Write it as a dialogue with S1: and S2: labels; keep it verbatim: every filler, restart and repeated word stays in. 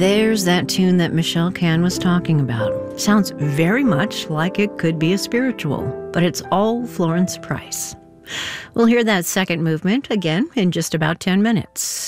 S1: There's that tune that Michelle Can was talking about. Sounds very much like it could be a spiritual, but it's all Florence Price. We'll hear that second movement again in just about ten minutes.